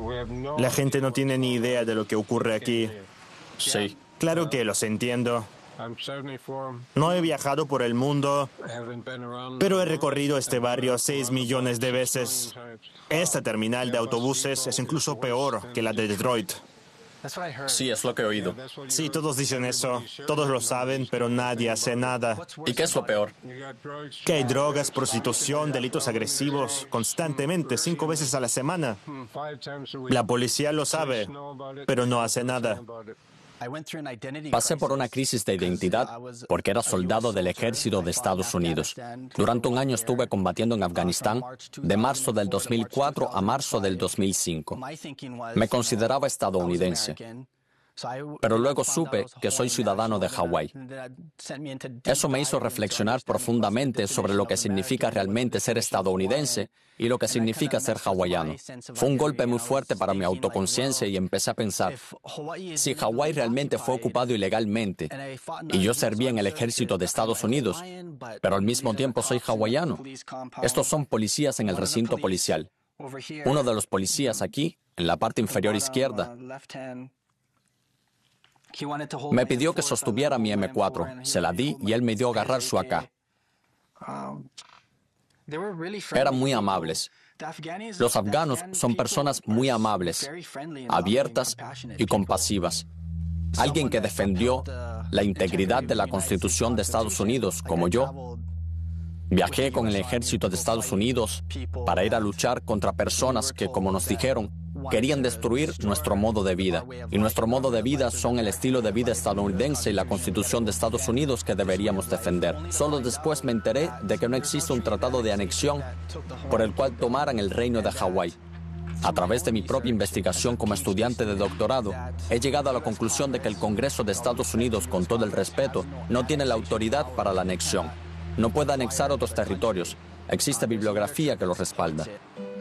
La gente no tiene ni idea de lo que ocurre aquí. Sí. Claro que los entiendo. No he viajado por el mundo, pero he recorrido este barrio 6 millones de veces. Esta terminal de autobuses es incluso peor que la de Detroit. Sí, es lo que he oído. Sí, todos dicen eso, todos lo saben, pero nadie hace nada. ¿Y qué es lo peor? Que hay drogas, prostitución, delitos agresivos, constantemente, 5 veces a la semana. La policía lo sabe, pero no hace nada. Pasé por una crisis de identidad porque era soldado del ejército de Estados Unidos. Durante un año estuve combatiendo en Afganistán, de marzo del 2004 a marzo del 2005. Me consideraba estadounidense, pero luego supe que soy ciudadano de Hawái. Eso me hizo reflexionar profundamente sobre lo que significa realmente ser estadounidense y lo que significa ser hawaiano. Fue un golpe muy fuerte para mi autoconciencia y empecé a pensar, si Hawái realmente fue ocupado ilegalmente y yo servía en el ejército de Estados Unidos, pero al mismo tiempo soy hawaiano. Estos son policías en el recinto policial. Uno de los policías aquí, en la parte inferior izquierda, me pidió que sostuviera mi M4. Se la di y él me dio a agarrar su AK. Eran muy amables. Los afganos son personas muy amables, abiertas y compasivas. Alguien que defendió la integridad de la Constitución de Estados Unidos, como yo. Viajé con el ejército de Estados Unidos para ir a luchar contra personas que, como nos dijeron, querían destruir nuestro modo de vida. Y nuestro modo de vida son el estilo de vida estadounidense y la Constitución de Estados Unidos que deberíamos defender. Solo después me enteré de que no existe un tratado de anexión por el cual tomaran el reino de Hawái. A través de mi propia investigación como estudiante de doctorado, he llegado a la conclusión de que el Congreso de Estados Unidos, con todo el respeto, no tiene la autoridad para la anexión. No puede anexar otros territorios. Existe bibliografía que lo respalda.